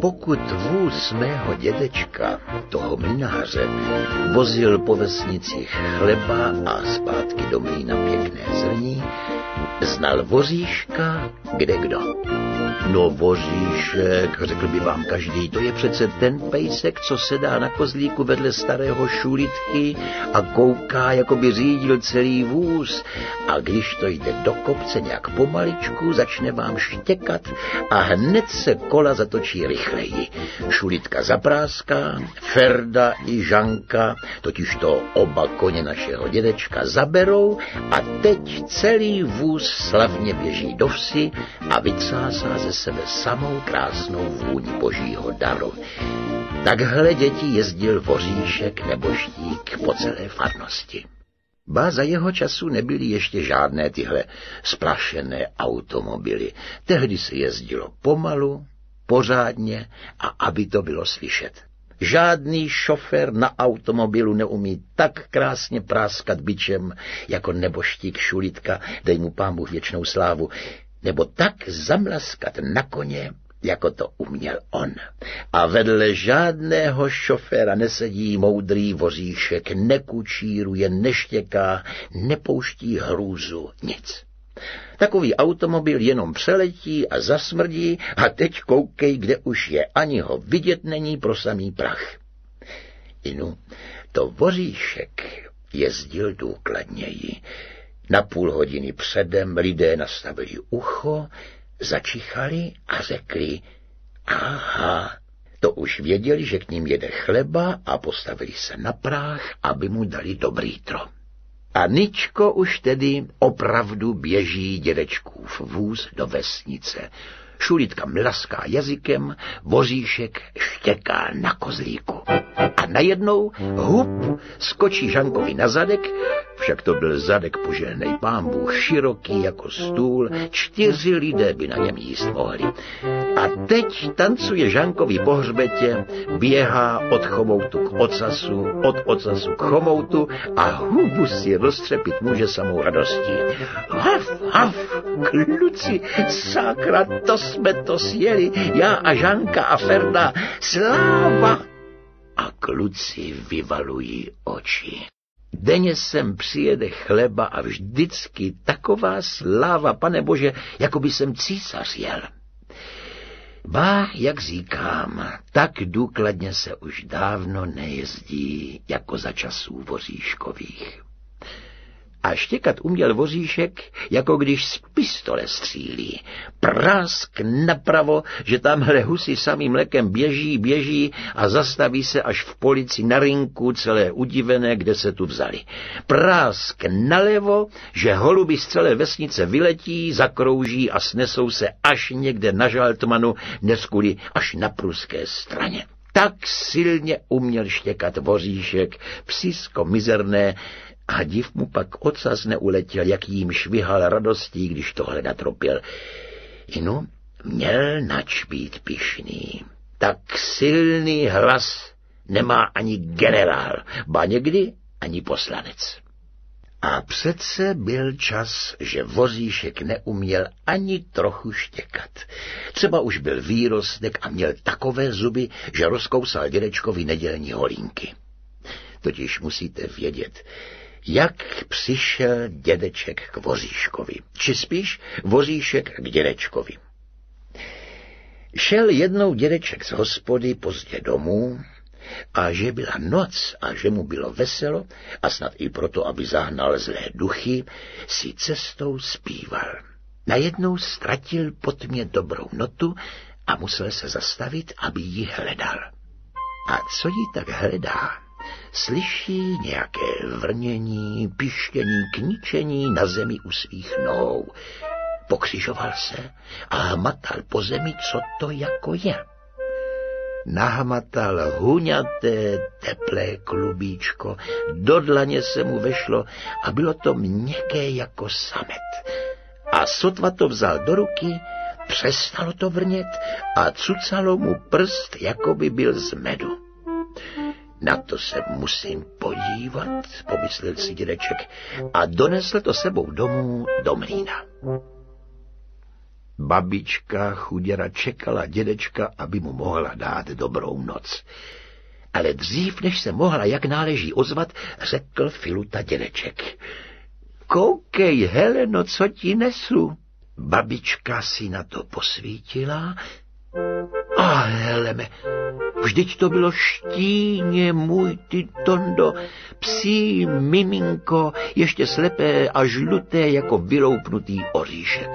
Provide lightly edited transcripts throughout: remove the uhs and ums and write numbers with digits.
Pokud vůz mého dědečka, toho mlynáře, vozil po vesnicích chleba a zpátky do mlýna pěkné zrní, znal Voříška kdekdo. No Voříšek, řekl by vám každý, to je přece ten pejsek, co sedá na kozlíku vedle starého Šulitky a kouká, jako by řídil celý vůz. A když to jde do kopce nějak pomaličku, začne vám štěkat a hned se kola zatočí rychleji. Šulitka zapráská, Ferda i Žanka, totiž to oba koně našeho dědečka, zaberou a teď celý vůz slavně běží do vsi a vycásá ze sebe samou krásnou vůni božího daru. Takhle, děti, jezdil Voříšek nebožtík po celé farnosti. Ba za jeho času nebyly ještě žádné tyhle splašené automobily. Tehdy se jezdilo pomalu, pořádně a aby to bylo slyšet. Žádný šofér na automobilu neumí tak krásně práskat bičem jako nebožtík Šulitka, dej mu Pán Bůh věčnou slávu, nebo tak zamlaskat na koně, jako to uměl on. A vedle žádného šoféra nesedí moudrý Voříšek, nekučíruje, neštěká, nepouští hrůzu, nic. Takový automobil jenom přeletí a zasmrdí a teď koukej, kde už je, ani ho vidět není pro samý prach. Inu, to Voříšek jezdil důkladněji. Na půl hodiny předem lidé nastavili ucho, začichali a řekli, aha, to už věděli, že k ním jede chleba a postavili se na práh, aby mu dali dobrý tro. A Ničko už tedy opravdu běží dědečkův vůz do vesnice. Šulitka mlaská jazykem, Voříšek štěká na kozlíku. A najednou hup skočí Žankovi na zadek, však to byl zadek požehnej Pán Bůh, široký jako stůl, 4 lidé by na něm jíst mohli. A teď tancuje Žankovi po hřbetě, běhá od chomoutu k ocasu, od ocasu k chomoutu a hubu si roztřepit může samou radostí. Haf, haf, kluci, sakra, to jsme to sjeli, já a Žanka a Ferda, sláva! A kluci vyvalují oči. Denně sem přijede chleba a vždycky taková sláva, Pane Bože, jako by sem císař jel. Ba, jak říkám, tak důkladně se už dávno nejezdí, jako za časů Voříškových. A štěkat uměl Voříšek, jako když z pistole střílí. Prásk napravo, že tamhle husy samým mlekem běží a zastaví se až v polici na rinku, celé udivené, kde se tu vzali. Prásk nalevo, že holuby z celé vesnice vyletí, zakrouží a snesou se až někde na Žaltmanu, neskuli až na pruské straně. Tak silně uměl štěkat Voříšek, psisko mizerné, a div mu pak ocas neuletěl, jak jím švihal radostí, když tohle natropil. Inu, měl nač být pyšný. Tak silný hlas nemá ani generál, ba někdy ani poslanec. A přece byl čas, že Voříšek neuměl ani trochu štěkat. Třeba už byl výrostek a měl takové zuby, že rozkousal dědečkovi nedělní holínky. Totiž musíte vědět, jak přišel dědeček k Voříškovi, či spíš Voříšek k dědečkovi. Šel jednou dědeček z hospody pozdě domů a že byla noc a že mu bylo veselo a snad i proto, aby zahnal zlé duchy, si cestou zpíval. Najednou ztratil po tmě dobrou notu a musel se zastavit, aby ji hledal. A co jí tak hledá? Slyší nějaké vrnění, pištění, kničení na zemi u svých nohou. Pokřižoval se a hmatal po zemi, co to jako je. Nahmatal huňaté, teplé klubíčko, do dlaně se mu vešlo a bylo to měkké jako samet. A sotva to vzal do ruky, přestalo to vrnět a cucalo mu prst, jako by byl z medu. Na to se musím podívat, pomyslel si dědeček a donesl to sebou domů do mlýna. Babička chuděra čekala dědečka, aby mu mohla dát dobrou noc. Ale dřív, než se mohla jak náleží ozvat, řekl Filuta dědeček. Koukej, Heleno, co ti nesu. Babička si na to posvítila. A Heleme, vždyť to bylo štíně, můj ty Tondo, psí miminko, ještě slepé a žluté jako vyloupnutý oříšek.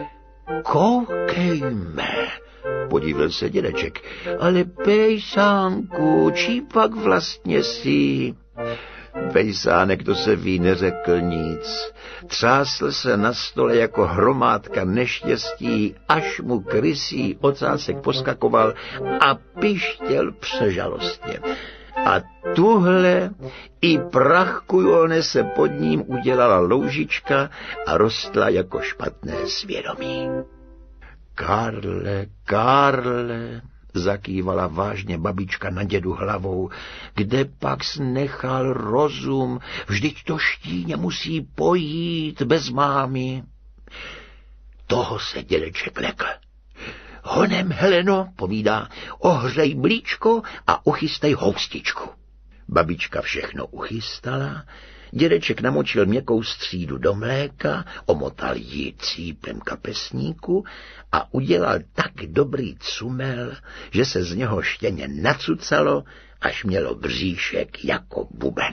Koukejme, podíval se dědeček, ale pejsánku, čí pak vlastně jsi? Pejsánek, to se ví, neřekl nic. Třásl se na stole jako hromádka neštěstí, až mu krysí ocásek poskakoval a pištěl přežalostně. A tuhle i prachkujone se pod ním udělala loužička a rostla jako špatné svědomí. Karle, Karle, zakývala vážně babička na dědu hlavou, kde pak snechal rozum, vždyť to štíně musí pojít bez mámy. Toho se dědeček lekl. Honem, Heleno, povídá, ohřej mlíčko a uchystej houstičku. Babička všechno uchystala, dědeček namočil měkkou střídu do mléka, omotal ji cípem kapesníku a udělal tak dobrý cumel, že se z něho štěně nacucalo, až mělo bříšek jako buben.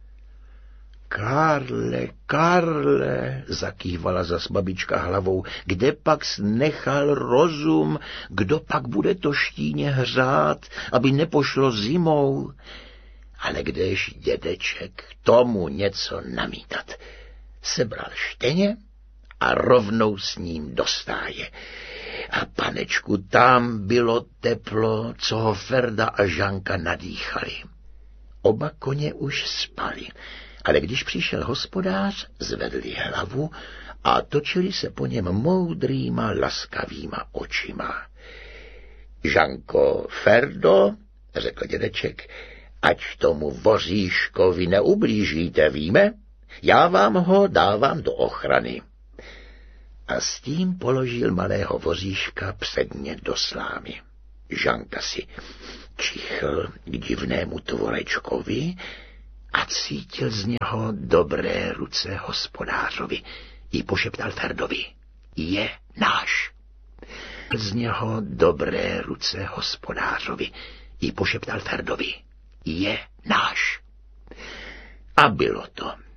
Karle, Karle, zakývala zas babička hlavou, kde pak snechal rozum, kdo pak bude to štíně hřát, aby nepošlo zimou. Ale kdež dědeček tomu něco namítat? Sebral štěně a rovnou s ním do stáje. A panečku, tam bylo teplo, co ho Ferda a Žanka nadýchali. Oba koně už spali, ale když přišel hospodář, zvedli hlavu a točili se po něm moudrýma, laskavýma očima. Žanko, Ferdo, řekl dědeček, ať tomu voříškovi neublížíte, víme? Já vám ho dávám do ochrany. A s tím položil malého voříška předně do slámy. Žanka si čichl k divnému tvorečkovi a cítil z něho dobré ruce hospodářovi. I pošeptal Ferdovi. Je náš. Z něho dobré ruce hospodářovi. I pošeptal Ferdovi. Je náš. A bylo to.